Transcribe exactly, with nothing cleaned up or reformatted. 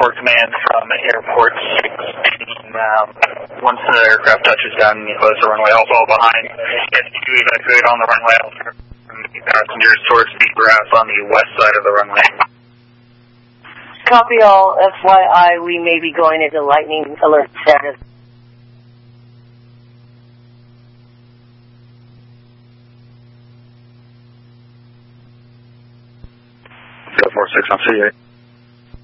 Airport Command from Airport sixteen. Um, once the aircraft touches down and you close the runway, I'll fall behind. If you evacuate on the runway, I'll turn passengers towards the grass on the west side of the runway. Copy all. F Y I, we may be going into lightning alert status. Go four six on C eight.